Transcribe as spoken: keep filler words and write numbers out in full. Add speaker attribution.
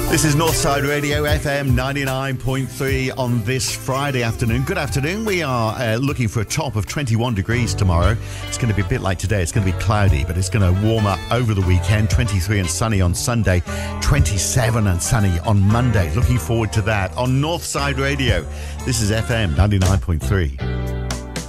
Speaker 1: This is Northside Radio, F M ninety-nine point three on this Friday afternoon. Good afternoon. We are uh, looking for a top of twenty-one degrees tomorrow. It's going to be a bit like today. It's going to be cloudy, but it's going to warm up over the weekend. twenty-three and sunny on Sunday, twenty-seven and sunny on Monday. Looking forward to that on Northside Radio. This is F M ninety-nine point three.